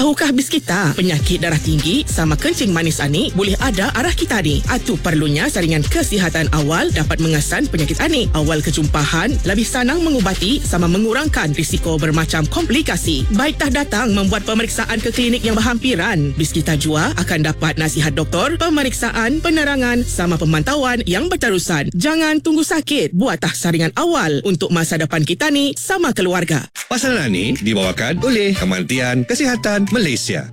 Tahukah bis kita, penyakit darah tinggi sama kencing manis anik boleh ada arah kita ni. Itu perlunya saringan kesihatan awal dapat mengesan penyakit anik. Awal kejumpahan lebih senang mengubati sama mengurangkan risiko bermacam komplikasi. Baik tah datang membuat pemeriksaan ke klinik yang berhampiran, bis kita jua akan dapat nasihat doktor, pemeriksaan, penerangan sama pemantauan yang berterusan. Jangan tunggu sakit, buat tah saringan awal untuk masa depan kita ni sama keluarga. Pasaran ini dibawakan oleh Kementerian Kesihatan Malaysia.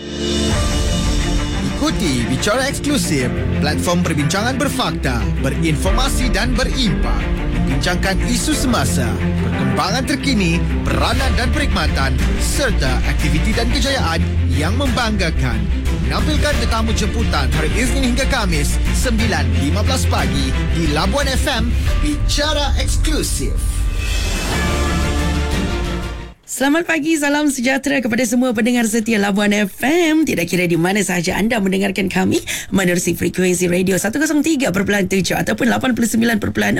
Ikuti Bicara Eksklusif, platform perbincangan berfakta, berinformasi dan berimpak. Bincangkan isu semasa, perkembangan terkini, peranan dan perkhidmatan serta aktiviti dan kejayaan yang membanggakan. Menampilkan tetamu jemputan hari Isnin hingga Khamis 9.15 pagi di Labuan FM. Bicara Eksklusif. Selamat pagi, salam sejahtera kepada semua pendengar setia Labuan FM. Tidak kira di mana sahaja anda mendengarkan kami menerusi frekuensi radio 103.7 ataupun 89.4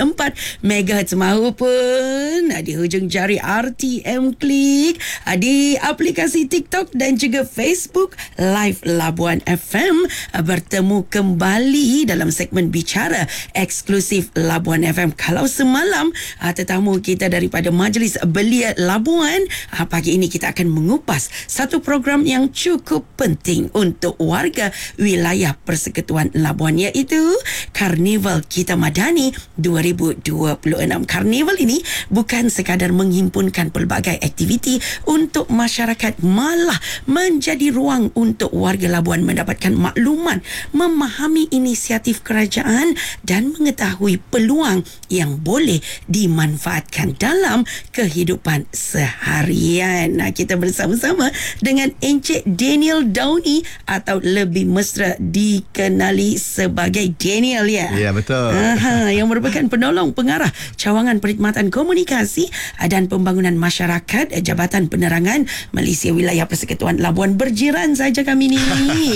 MHz maupun di hujung jari RTM Klik, di aplikasi TikTok dan juga Facebook Live Labuan FM. Bertemu kembali dalam segmen Bicara Eksklusif Labuan FM. Kalau semalam tetamu kita daripada Majlis Belia Labuan, pagi ini kita akan mengupas satu program yang cukup penting untuk warga wilayah Persekutuan Labuan, iaitu Karnival Kita Madani 2026. Karnival ini bukan sekadar menghimpunkan pelbagai aktiviti untuk masyarakat, malah menjadi ruang untuk warga Labuan mendapatkan makluman, memahami inisiatif kerajaan dan mengetahui peluang yang boleh dimanfaatkan dalam kehidupan sehari. Kita bersama-sama dengan Encik Daniel Downey atau lebih mesra dikenali sebagai Daniel, ya. Ya, betul. Yang merupakan penolong pengarah cawangan perkhidmatan komunikasi dan pembangunan masyarakat Jabatan Penerangan Malaysia Wilayah Persekutuan Labuan. Berjiran saja kami ni.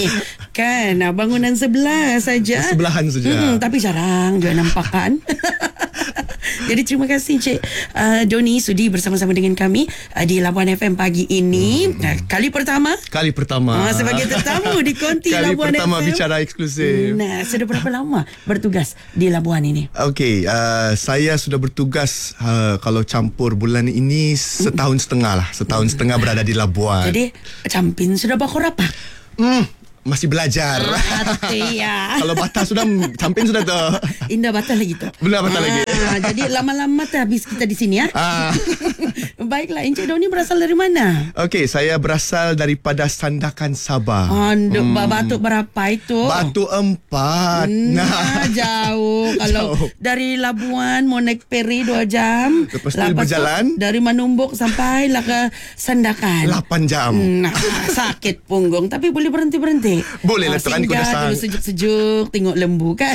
Kan, bangunan sebelah saja. Sebelahan saja. Tapi jarang juga nampak, kan. Jadi terima kasih Encik Doni sudi bersama-sama dengan kami di Labuan FM pagi ini. Kali pertama sebagai tetamu di konti Labuan FM. Kali pertama bicara eksklusif. Nah, sudah berapa lama bertugas di Labuan ini? Okey, saya sudah bertugas kalau campur bulan ini setahun setengah lah. Setahun setengah berada di Labuan. Jadi campin sudah bakor apa? Masih belajar. Ya. Kalau batas sudah, campin sudah tu. Indah batas lagi tu. Belum batas lagi. Jadi lama-lama tak habis kita di sini, ya. Baiklah, Encik Doni berasal dari mana? Okey, saya berasal daripada Sandakan, Sabah. Batuk berapa itu? Batuk 4. Jauh. Kalau dari Labuan mau naik feri 2 jam. Lepas tu berjalan. Dari Manumbuk sampai lah ke Sandakan 8 jam. Sakit punggung. Tapi boleh berhenti. Boleh lah, tu kan ikut dulu sejuk-sejuk, tengok lembu, kan.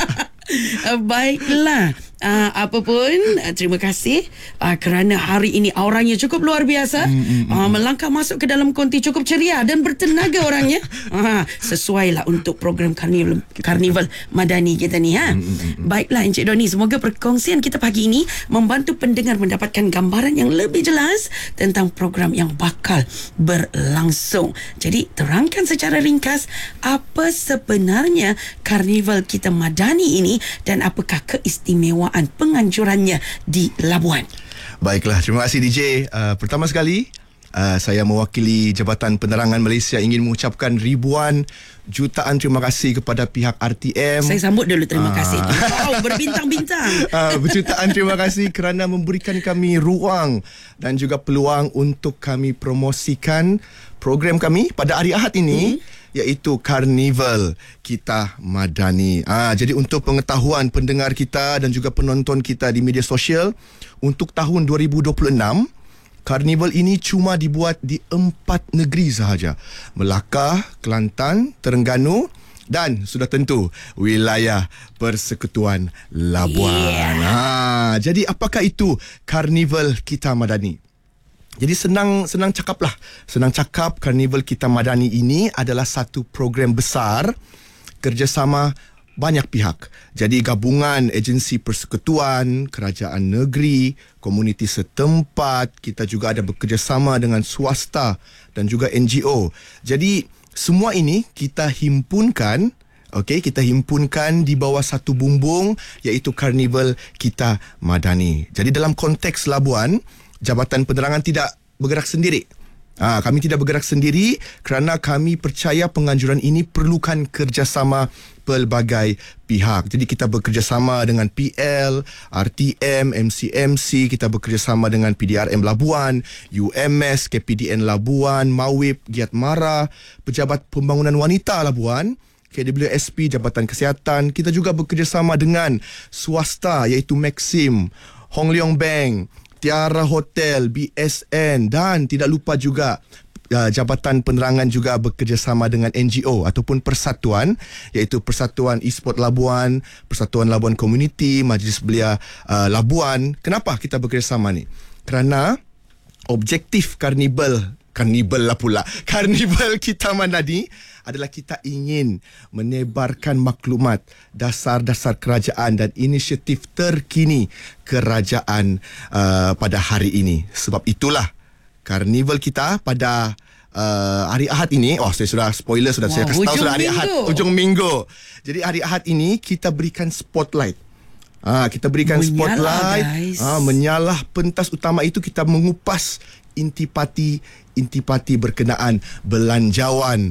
Baiklah, apapun, terima kasih kerana hari ini auranya cukup luar biasa. Melangkah masuk ke dalam konti cukup ceria dan bertenaga orangnya. Sesuailah untuk program Karnival Madani kita ni, ha. Baiklah Encik Doni, semoga perkongsian kita pagi ini membantu pendengar mendapatkan gambaran yang lebih jelas tentang program yang bakal berlangsung. Jadi terangkan secara ringkas apa sebenarnya Karnival Kita Madani ini dan apakah keistimewaan penganjurannya di Labuan. Baiklah, terima kasih DJ. Pertama sekali, saya mewakili Jabatan Penerangan Malaysia ingin mengucapkan ribuan jutaan terima kasih kepada pihak RTM. Saya sambut dulu terima kasih. Berbintang-bintang. Berjutaan terima kasih kerana memberikan kami ruang dan juga peluang untuk kami promosikan program kami pada hari Ahad ini, iaitu Karnival Kita Madani. Jadi untuk pengetahuan pendengar kita dan juga penonton kita di media sosial, untuk tahun 2026, Karnival ini cuma dibuat di 4 negeri sahaja. Melaka, Kelantan, Terengganu dan sudah tentu wilayah Persekutuan Labuan. Jadi apakah itu Karnival Kita Madani? Jadi senang cakap, Karnival Kita Madani ini adalah satu program besar kerjasama banyak pihak. Jadi gabungan agensi persekutuan, kerajaan negeri, komuniti setempat, kita juga ada bekerjasama dengan swasta dan juga NGO. Jadi semua ini kita himpunkan, kita himpunkan di bawah satu bumbung, iaitu Karnival Kita Madani. Jadi dalam konteks Labuan, Jabatan Penerangan tidak bergerak sendiri. Kami tidak bergerak sendiri kerana kami percaya penganjuran ini perlukan kerjasama pelbagai pihak. Jadi kita bekerjasama dengan PL, RTM, MCMC, kita bekerjasama dengan PDRM Labuan, UMS, KPDN Labuan, Mawib, Giat Mara, Pejabat Pembangunan Wanita Labuan, KWSP, Jabatan Kesihatan. Kita juga bekerjasama dengan swasta iaitu Maxim, Hong Leong Bank, Tiara Hotel, BSN dan tidak lupa juga Jabatan Penerangan juga bekerjasama dengan NGO ataupun persatuan iaitu Persatuan E-Sport Labuan, Persatuan Labuan Community, Majlis Belia Labuan. Kenapa kita bekerjasama ni? Kerana objektif Karnival Kita Madani adalah kita ingin menebarkan maklumat dasar-dasar kerajaan dan inisiatif terkini kerajaan pada hari ini. Sebab itulah Karnival kita pada hari Ahad ini, saya sudah spoiler, saya kasih tahu sudah hari Ahad, hujung minggu. Jadi hari Ahad ini kita berikan spotlight. Kita berikan spotlight, menyalah pentas utama itu kita mengupas intipati berkenaan Belanjawan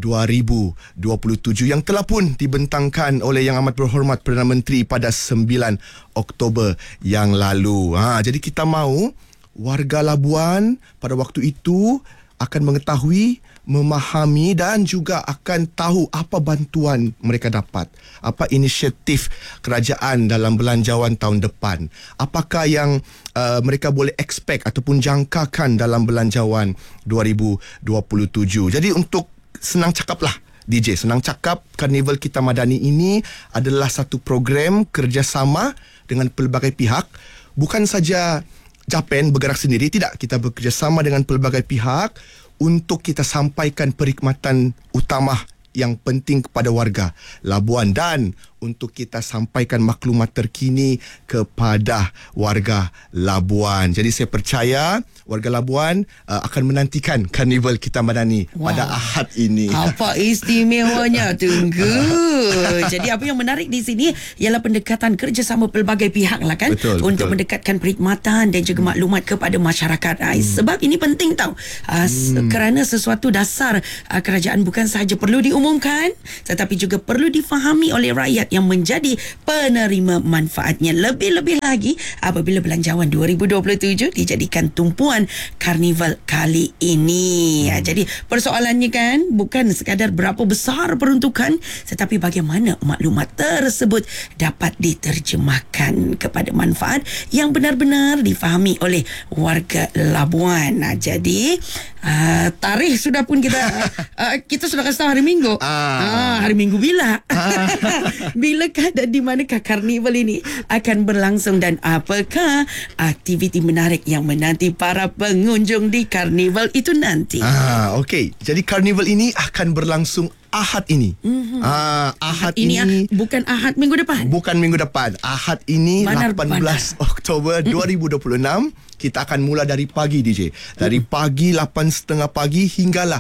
2027 yang telah pun dibentangkan oleh Yang Amat Berhormat Perdana Menteri pada 9 Oktober yang lalu. Jadi kita mahu warga Labuan pada waktu itu akan mengetahui, memahami dan juga akan tahu apa bantuan mereka dapat, apa inisiatif kerajaan dalam Belanjawan tahun depan, apakah yang mereka boleh expect ataupun jangkakan dalam Belanjawan 2027. Jadi untuk senang cakaplah DJ, senang cakap, Karnival Kita Madani ini adalah satu program kerjasama dengan pelbagai pihak. Bukan saja Japan bergerak sendiri, tidak. Kita bekerjasama dengan pelbagai pihak untuk kita sampaikan perkhidmatan utama yang penting kepada warga Labuan dan untuk kita sampaikan maklumat terkini kepada warga Labuan. Jadi saya percaya warga Labuan akan menantikan Karnival Kita Madani pada Ahad ini. Apa istimewanya, tunggu. Jadi apa yang menarik di sini ialah pendekatan kerjasama pelbagai pihak lah kan, untuk mendekatkan perkhidmatan dan juga maklumat kepada masyarakat. Sebab ini penting tau. Kerana sesuatu dasar kerajaan bukan sahaja perlu diumumkan tetapi juga perlu difahami oleh rakyat yang menjadi penerima manfaatnya. Lebih-lebih lagi apabila Belanjawan 2027 dijadikan tumpuan Karnival kali ini. Jadi persoalannya kan bukan sekadar berapa besar peruntukan tetapi bagaimana maklumat tersebut dapat diterjemahkan kepada manfaat yang benar-benar difahami oleh warga Labuan. Jadi tarikh sudah pun kita sudah kasih tahu hari Minggu. Hari Minggu bila? Bilakah dan di manakah Karnival ini akan berlangsung dan apakah aktiviti menarik yang menanti para pengunjung di Karnival itu nanti? Okey. Jadi Karnival ini akan berlangsung Ahad ini. Ahad ini bukan Ahad minggu depan. Bukan minggu depan. Ahad ini 18 Oktober 2026. Kita akan mula dari pagi DJ. Dari pagi 8.30 pagi hinggalah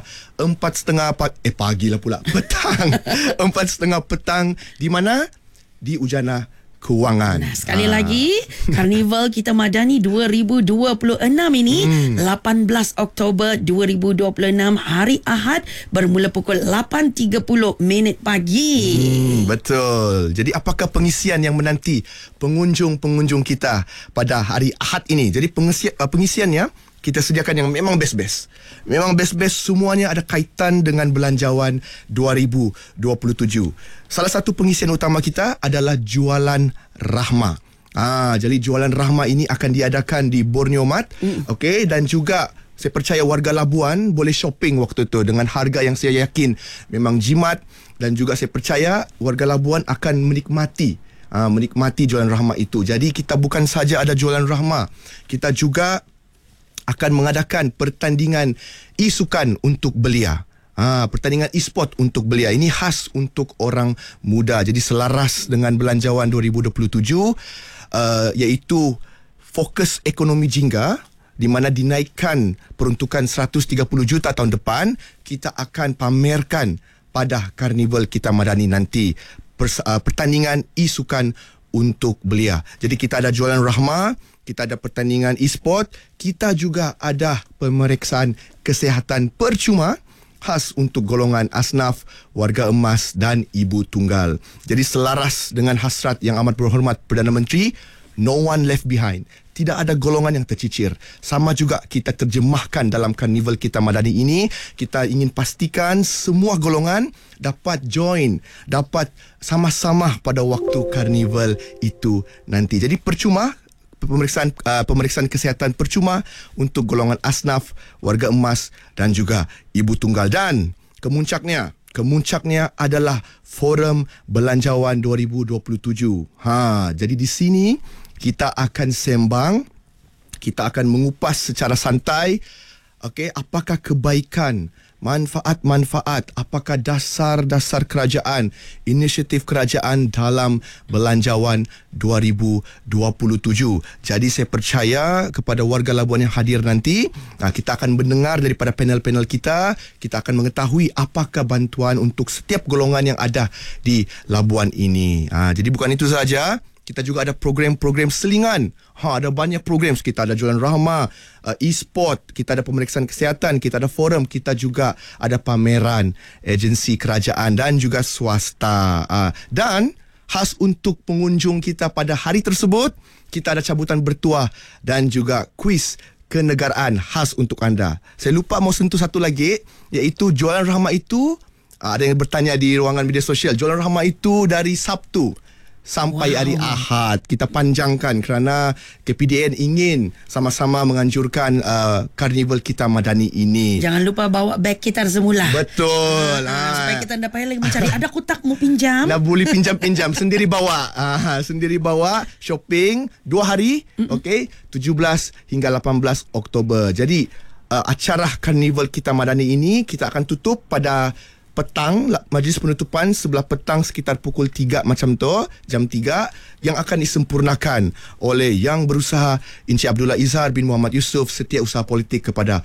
4.30 pagi lah pula. Petang. 4.30 petang di mana? Di Ujana Kewangan. Sekali lagi, Karnival Kita Madani 2026 ini 18 Oktober 2026 hari Ahad bermula pukul 8.30 pagi. Betul. Jadi apakah pengisian yang menanti pengunjung-pengunjung kita pada hari Ahad ini? Jadi pengisiannya kita sediakan yang memang best-best. Memang best-best, semuanya ada kaitan dengan Belanjawan 2027. Salah satu pengisian utama kita adalah jualan rahma. Jadi jualan rahma ini akan diadakan di Borneo Mart. Okey, dan juga saya percaya warga Labuan boleh shopping waktu itu dengan harga yang saya yakin memang jimat, dan juga saya percaya warga Labuan akan menikmati jualan rahma itu. Jadi kita bukan saja ada jualan rahma, kita juga akan mengadakan pertandingan e-sukan untuk belia. Pertandingan e-sport untuk belia. Ini khas untuk orang muda. Jadi selaras dengan Belanjawan 2027, iaitu fokus ekonomi jingga, di mana dinaikkan peruntukan 130 juta tahun depan. Kita akan pamerkan pada Karnival Kita Madani nanti pertandingan e-sukan untuk belia. Jadi kita ada jualan rahmah, kita ada pertandingan e-sport, kita juga ada pemeriksaan kesihatan percuma khas untuk golongan asnaf, warga emas dan ibu tunggal. Jadi selaras dengan hasrat yang amat berhormat Perdana Menteri, no one left behind. Tidak ada golongan yang tercicir. Sama juga kita terjemahkan dalam Karnival Kita Madani ini. Kita ingin pastikan semua golongan dapat join, dapat sama-sama pada waktu Karnival itu nanti. Jadi percuma, pemeriksaan kesihatan percuma untuk golongan asnaf, warga emas dan juga ibu tunggal. Dan kemuncaknya adalah Forum Belanjawan 2027. Jadi di sini kita akan sembang, kita akan mengupas secara santai, apakah kebaikan, manfaat-manfaat, apakah dasar-dasar kerajaan, inisiatif kerajaan dalam Belanjawan 2027. Jadi saya percaya kepada warga Labuan yang hadir nanti, kita akan mendengar daripada panel-panel kita akan mengetahui apakah bantuan untuk setiap golongan yang ada di Labuan ini. Jadi bukan itu saja, kita juga ada program-program selingan. Ada banyak program. Kita ada jualan rahmah, e-sport, kita ada pemeriksaan kesihatan, kita ada forum, kita juga ada pameran agensi kerajaan dan juga swasta. Dan khas untuk pengunjung kita pada hari tersebut, kita ada cabutan bertuah dan juga kuis kenegaraan khas untuk anda. Saya lupa mau sentuh satu lagi, iaitu jualan rahmah itu, ada yang bertanya di ruangan media sosial, jualan rahmah itu dari Sabtu sampai hari Ahad. Kita panjangkan kerana KPDN ingin sama-sama menganjurkan Karnival Kita Madani ini. Jangan lupa bawa beg kita semula. Betul. Supaya kita tak payah lagi mencari ada kotak mau pinjam. Nak boleh pinjam sendiri bawa. Sendiri bawa shopping 2 hari, 17 hingga 18 Oktober. Jadi acara Karnival Kita Madani ini kita akan tutup pada petang, majlis penutupan sebelah petang sekitar pukul 3 macam tu, jam 3, yang akan disempurnakan oleh Yang Berusaha Encik Abdullah Izzar bin Muhammad Yusof, Setiausaha Politik kepada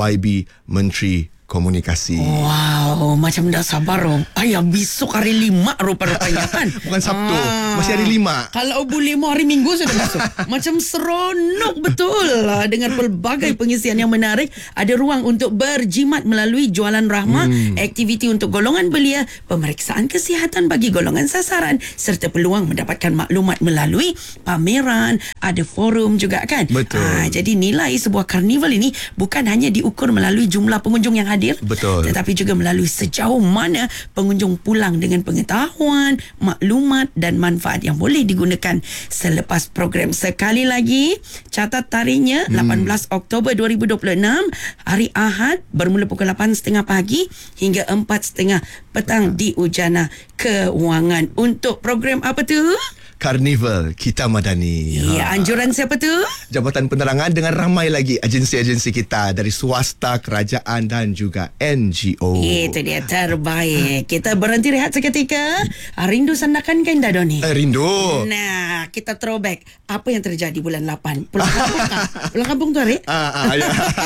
YB Menteri Komunikasi. Wow, macam dah sabar. Besok hari 5 rupanya kan. Bukan Sabtu, masih hari 5. Kalau boleh mau hari Minggu sudah masuk. Macam seronok betul. Dengan pelbagai pengisian yang menarik, ada ruang untuk berjimat melalui jualan rahmah, aktiviti untuk golongan belia, pemeriksaan kesihatan bagi golongan sasaran, serta peluang mendapatkan maklumat melalui pameran, ada forum juga kan. Betul. Jadi nilai sebuah karnival ini bukan hanya diukur melalui jumlah pengunjung yang hadir, betul, tetapi juga melalui sejauh mana pengunjung pulang dengan pengetahuan, maklumat dan manfaat yang boleh digunakan selepas program. Sekali lagi, catat tarikhnya 18 Oktober 2026, hari Ahad, bermula pukul 8.30 pagi hingga 4.30 petang di Ujana Kewangan. Untuk program apa tu? Karnival Kita Madani. Ya, anjuran siapa tu? Jabatan Penerangan dengan ramai lagi agensi-agensi kita dari swasta, kerajaan dan juga NGO. Itu dia, terbaik. Kita berhenti rehat seketika. Rindu sandakan kan dah Doni? Rindu. Nah, kita throwback. Apa yang terjadi bulan 8? Pulang kampung kah? Pulang kampung tu, Arik? Ya.